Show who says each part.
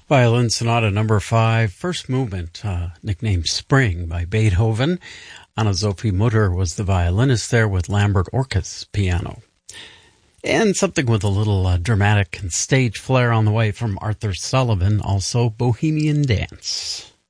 Speaker 1: Violin Sonata Number 5, first movement, nicknamed Spring by Beethoven. Anna-Sophie Mutter was the violinist there with Lambert Orkus piano. And something with a little dramatic and stage flair on the way from Arthur Sullivan, also Bohemian Dance.